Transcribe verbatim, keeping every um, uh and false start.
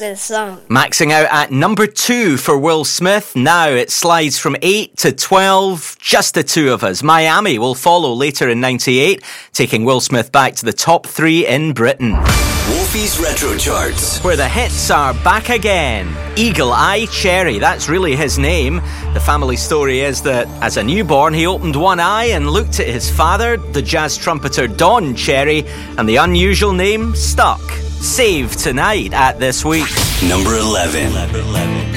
this song. Maxing out at number two for Will Smith. Now it slides from eight to twelve, just the two of us. Miami will follow later in ninety-eight, taking Will Smith back to the top three in Britain. Wolfie's Retro Charts, where the hits are back again. Eagle Eye Cherry, that's really his name. The family story is that as a newborn he opened one eye and looked at his father, the jazz trumpeter Don Cherry, and the unusual name stuck. Save tonight at This Week. number eleven.